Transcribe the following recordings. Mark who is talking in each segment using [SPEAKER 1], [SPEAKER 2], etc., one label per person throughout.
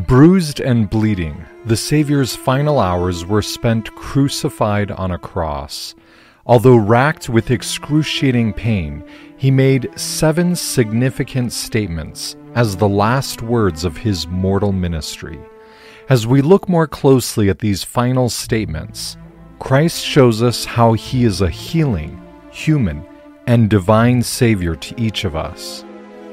[SPEAKER 1] Bruised and bleeding, the Savior's final hours were spent crucified on a cross. Although racked with excruciating pain, he made 7 significant statements as the last words of his mortal ministry. As we look more closely at these final statements, Christ shows us how he is a healing, human, and divine Savior to each of us.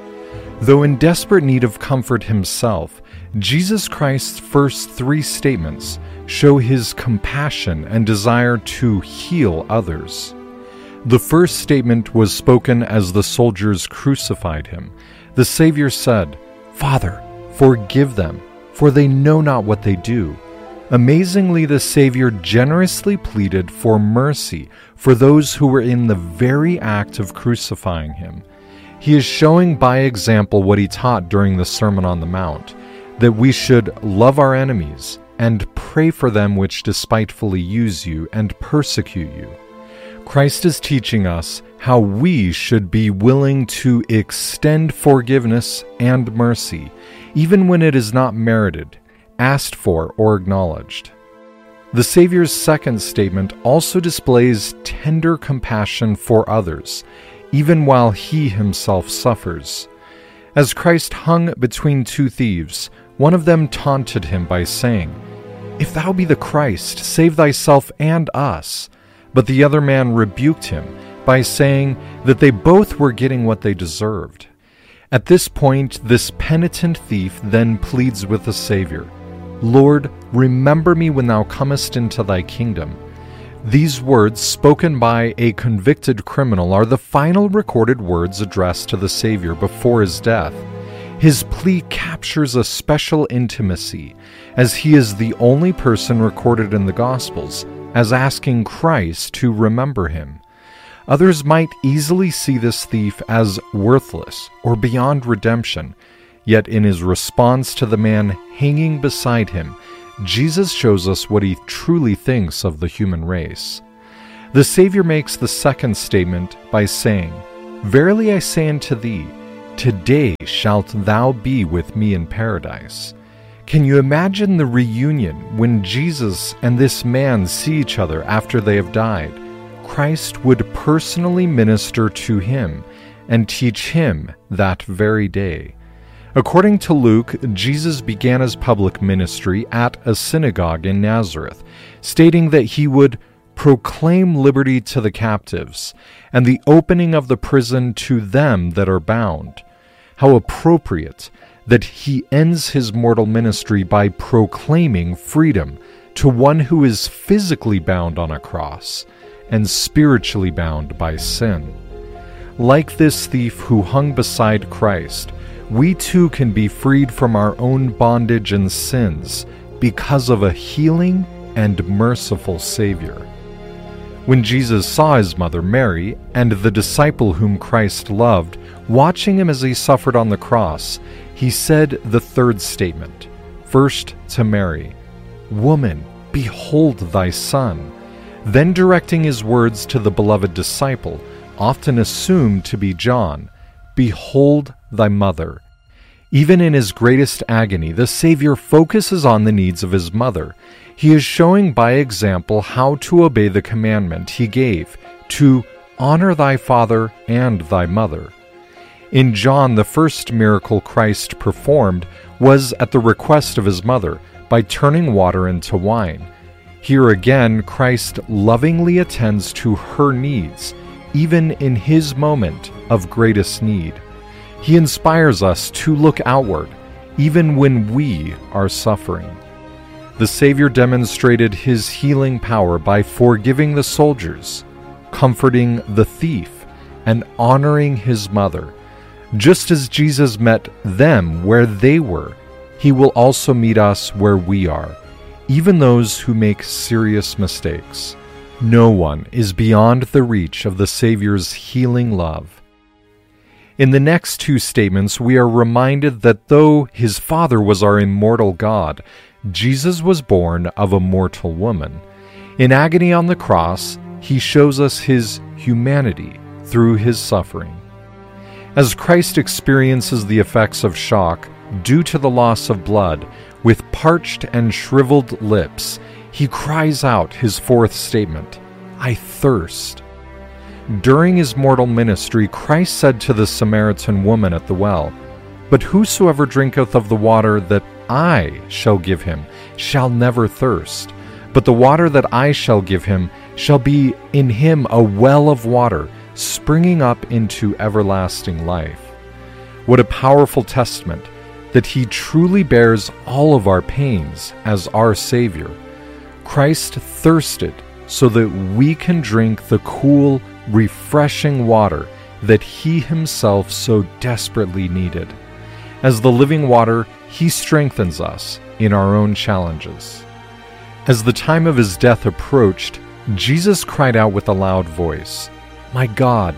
[SPEAKER 1] Though in desperate need of comfort himself, Jesus Christ's first 3 statements show his compassion and desire to heal others. The first statement was spoken as the soldiers crucified him. The Savior said, "Father, forgive them, for they know not what they do." Amazingly, the Savior generously pleaded for mercy for those who were in the very act of crucifying him. He is showing by example what he taught during the Sermon on the Mount, that we should love our enemies and pray for them which despitefully use you and persecute you. Christ is teaching us how we should be willing to extend forgiveness and mercy, even when it is not merited, asked for, or acknowledged. The Savior's second statement also displays tender compassion for others, even while he himself suffers. As Christ hung between 2 thieves, one of them taunted him by saying, "If thou be the Christ, save thyself and us." But the other man rebuked him by saying that they both were getting what they deserved. At this point, this penitent thief then pleads with the Savior, "Lord, remember me when thou comest into thy kingdom." These words, spoken by a convicted criminal, are the final recorded words addressed to the Savior before his death. His plea captures a special intimacy, as he is the only person recorded in the Gospels as asking Christ to remember him. Others might easily see this thief as worthless or beyond redemption, yet in his response to the man hanging beside him, Jesus shows us what he truly thinks of the human race. The Savior makes the second statement by saying, "Verily I say unto thee, today shalt thou be with me in paradise." Can you imagine the reunion when Jesus and this man see each other after they have died? Christ would personally minister to him and teach him that very day. According to Luke, Jesus began his public ministry at a synagogue in Nazareth, stating that he would proclaim liberty to the captives and the opening of the prison to them that are bound. How appropriate that he ends his mortal ministry by proclaiming freedom to one who is physically bound on a cross and spiritually bound by sin. Like this thief who hung beside Christ, we too can be freed from our own bondage and sins because of a healing and merciful Savior. When Jesus saw his mother Mary and the disciple whom Christ loved watching him as he suffered on the cross, he said the third statement, first to Mary, "Woman, behold thy son," then directing his words to the beloved disciple, often assumed to be John, "Behold thy mother." Even in his greatest agony, the Savior focuses on the needs of his mother. He is showing by example how to obey the commandment he gave to honor thy father and thy mother. In John, the first miracle Christ performed was at the request of his mother by turning water into wine. Here again, Christ lovingly attends to her needs, even in his moment of greatest need. He inspires us to look outward, even when we are suffering. The Savior demonstrated his healing power by forgiving the soldiers, comforting the thief, and honoring his mother. Just as Jesus met them where they were, he will also meet us where we are, even those who make serious mistakes. No one is beyond the reach of the Savior's healing love. In the next 2 statements, we are reminded that though his Father was our immortal God, Jesus was born of a mortal woman. In agony on the cross, he shows us his humanity through his suffering. As Christ experiences the effects of shock due to the loss of blood, with parched and shriveled lips, he cries out his fourth statement, "I thirst." During his mortal ministry, Christ said to the Samaritan woman at the well, "But whosoever drinketh of the water that I shall give him shall never thirst, but the water that I shall give him shall be in him a well of water, springing up into everlasting life." What a powerful testament that he truly bears all of our pains as our Savior. Christ thirsted so that we can drink the cool, refreshing water that he himself so desperately needed. As the living water, he strengthens us in our own challenges. As the time of his death approached, Jesus cried out with a loud voice, my God,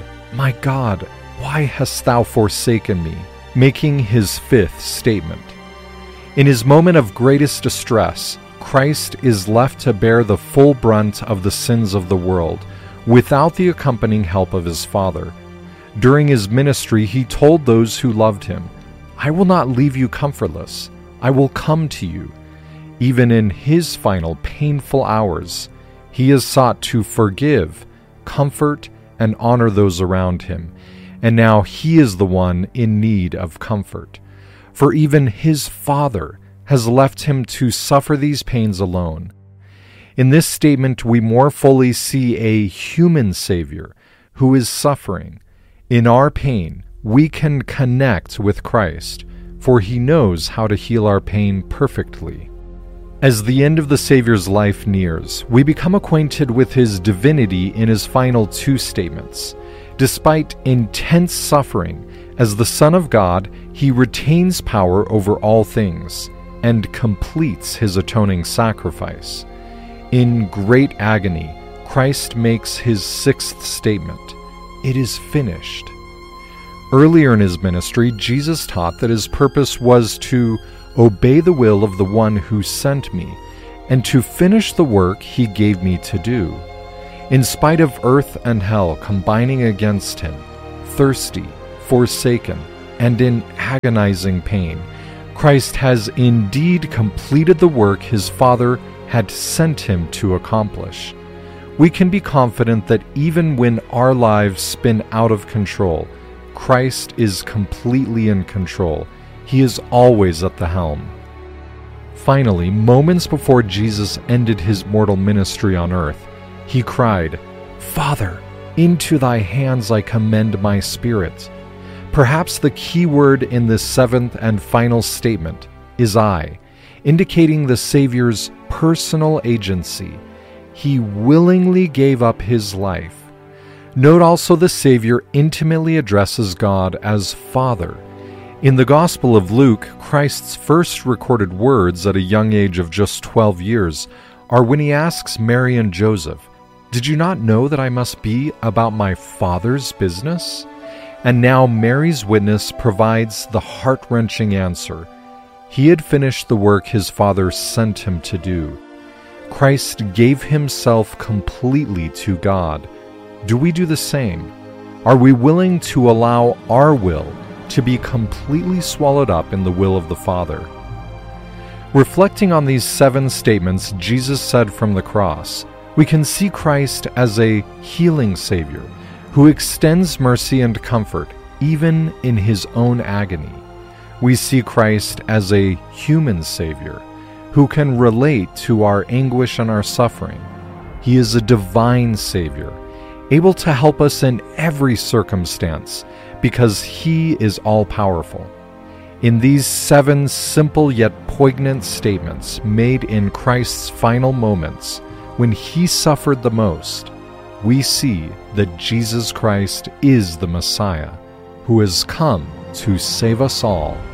[SPEAKER 1] why hast thou forsaken me?" making his fifth statement. In his moment of greatest distress, Christ is left to bear the full brunt of the sins of the world, without the accompanying help of his Father. During his ministry, he told those who loved him, "I will not leave you comfortless. I will come to you." Even in his final painful hours, he has sought to forgive, comfort, and honor those around him, and now he is the one in need of comfort. For even his Father has left him to suffer these pains alone. In this statement, we more fully see a human Savior who is suffering. In our pain, we can connect with Christ, for he knows how to heal our pain perfectly. As the end of the Savior's life nears, we become acquainted with his divinity in his final two statements. Despite intense suffering, as the Son of God, he retains power over all things and completes his atoning sacrifice. In great agony, Christ makes his sixth statement, "It is finished." Earlier in his ministry, Jesus taught that his purpose was to obey the will of the one who sent me, and to finish the work he gave me to do. In spite of earth and hell combining against him, thirsty, forsaken, and in agonizing pain, Christ has indeed completed the work his Father had sent him to accomplish. We can be confident that even when our lives spin out of control, Christ is completely in control. He is always at the helm. Finally, moments before Jesus ended his mortal ministry on earth, he cried, "Father, into thy hands I commend my spirit." Perhaps the key word in this seventh and final statement is "I," indicating the Savior's personal agency. He willingly gave up his life. Note also the Savior intimately addresses God as Father. In the Gospel of Luke, Christ's first recorded words at a young age of just 12 years are when he asks Mary and Joseph, "Did you not know that I must be about my Father's business?" And now Mary's witness provides the heart-wrenching answer. He had finished the work his Father sent him to do. Christ gave himself completely to God. Do we do the same? Are we willing to allow our will to be completely swallowed up in the will of the Father? Reflecting on these 7 statements Jesus said from the cross, we can see Christ as a healing Savior who extends mercy and comfort even in his own agony. We see Christ as a human Savior who can relate to our anguish and our suffering. He is a divine Savior, able to help us in every circumstance because he is all-powerful. In these 7 simple yet poignant statements made in Christ's final moments, when he suffered the most, we see that Jesus Christ is the Messiah, who has come to save us all